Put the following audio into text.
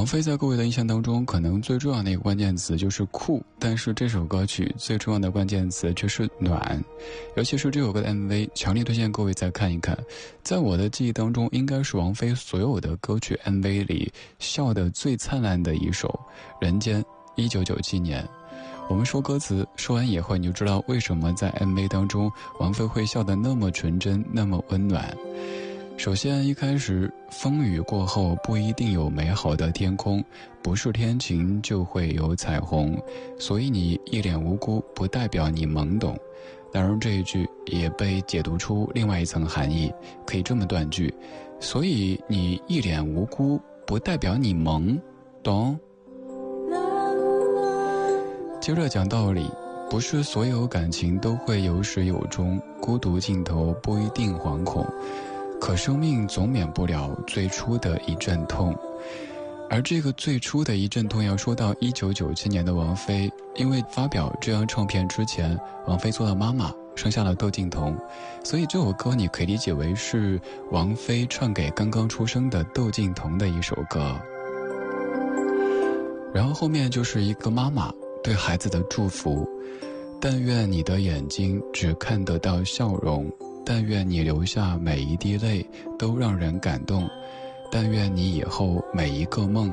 王菲在各位的印象当中，可能最重要的一个关键词就是酷，但是这首歌曲最重要的关键词却是暖。尤其是这首歌的 MV， 强烈推荐各位再看一看。在我的记忆当中，应该是王菲所有的歌曲 MV 里笑得最灿烂的一首《人间》，1997年。我们说歌词，说完以后你就知道为什么在 MV 当中王菲会笑得那么纯真，那么温暖。首先一开始，风雨过后不一定有美好的天空，不是天晴就会有彩虹，所以你一脸无辜不代表你懵懂。当然这一句也被解读出另外一层含义，可以这么断句，所以你一脸无辜不代表你懵懂。接着讲道理，不是所有感情都会有始有终，孤独尽头不一定惶恐，可生命总免不了最初的一阵痛。而这个最初的一阵痛要说到1997年的王菲，因为发表这张唱片之前，王菲做了妈妈，生下了窦靖童，所以这首歌你可以理解为是王菲唱给刚刚出生的窦靖童的一首歌。然后后面就是一个妈妈对孩子的祝福，但愿你的眼睛只看得到笑容，但愿你流下每一滴泪都让人感动，但愿你以后每一个梦